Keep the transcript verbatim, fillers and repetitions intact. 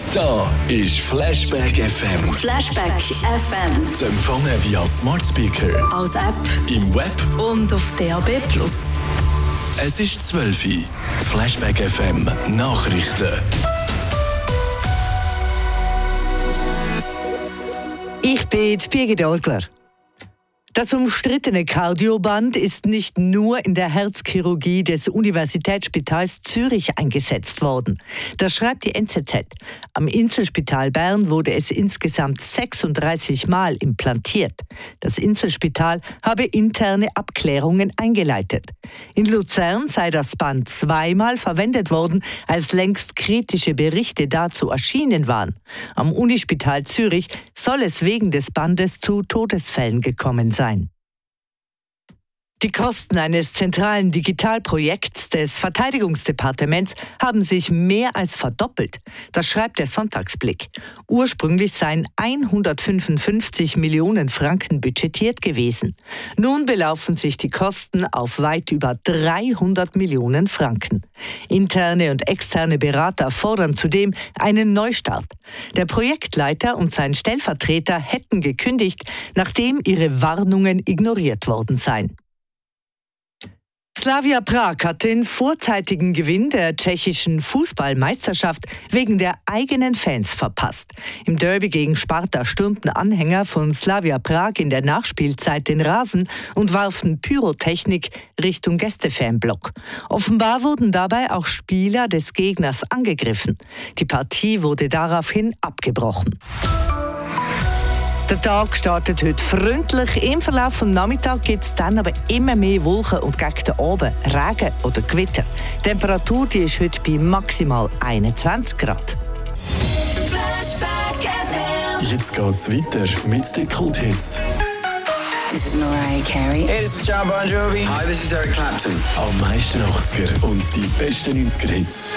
Da ist Flashback F M. Flashback F M. Zu empfangen via Smart Speaker, als App im Web und auf D A B plus. Es ist zwölf Uhr. Flashback F M Nachrichten. Ich bin Birgit Orgler. Das umstrittene Cardioband ist nicht nur in der Herzchirurgie des Universitätsspitals Zürich eingesetzt worden. Das schreibt die N Z Z. Am Inselspital Bern wurde es insgesamt sechsunddreißig Mal implantiert. Das Inselspital habe interne Abklärungen eingeleitet. In Luzern sei das Band zweimal verwendet worden, als längst kritische Berichte dazu erschienen waren. Am Unispital Zürich soll es wegen des Bandes zu Todesfällen gekommen sein. Die Kosten eines zentralen Digitalprojekts des Verteidigungsdepartements haben sich mehr als verdoppelt. Das schreibt der Sonntagsblick. Ursprünglich seien hundertfünfundfünfzig Millionen Franken budgetiert gewesen. Nun belaufen sich die Kosten auf weit über dreihundert Millionen Franken. Interne und externe Berater fordern zudem einen Neustart. Der Projektleiter und sein Stellvertreter hätten gekündigt, nachdem ihre Warnungen ignoriert worden seien. Slavia Prag hat den vorzeitigen Gewinn der tschechischen Fußballmeisterschaft wegen der eigenen Fans verpasst. Im Derby gegen Sparta stürmten Anhänger von Slavia Prag in der Nachspielzeit den Rasen und warfen Pyrotechnik Richtung Gästefanblock. Offenbar wurden dabei auch Spieler des Gegners angegriffen. Die Partie wurde daraufhin abgebrochen. Der Tag startet heute freundlich. Im Verlauf des Nachmittags gibt es dann aber immer mehr Wolken und gegen den Abend Regen oder Gewitter. Die Temperatur die ist heute bei maximal einundzwanzig Grad. Jetzt geht's weiter mit den Kulthits. This is Mariah Carey. Hey, this is John Bon Jovi. Hi, this is Eric Clapton. Am meisten achtziger und die besten neunziger Hits.